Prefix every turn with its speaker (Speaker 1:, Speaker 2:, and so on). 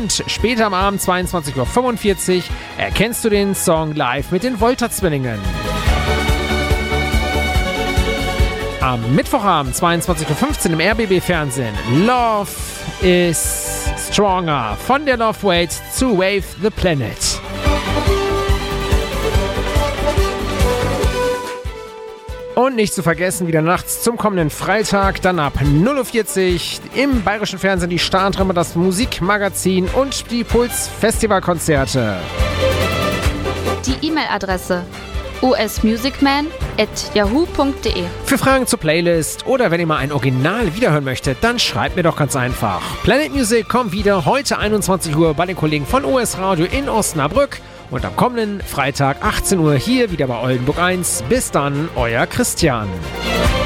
Speaker 1: Und später am Abend, 22:45 Uhr, erkennst du den Song live mit den Volta-Zwillingen. Am Mittwochabend, 22:15 Uhr im RBB-Fernsehen, Love is Stronger, von der Love Weight zu Wave the Planet. Und nicht zu vergessen, wieder nachts zum kommenden Freitag, dann ab 0:40 Uhr im Bayerischen Fernsehen die Startrampe, das Musikmagazin und die Puls-Festivalkonzerte.
Speaker 2: Die E-Mail-Adresse usmusicman@yahoo.de.
Speaker 1: Für Fragen zur Playlist oder wenn ihr mal ein Original wiederhören möchtet, dann schreibt mir doch ganz einfach. Planet Music kommt wieder heute 21 Uhr bei den Kollegen von OS Radio in Osnabrück und am kommenden Freitag 18 Uhr hier wieder bei Oldenburg 1. Bis dann, euer Christian.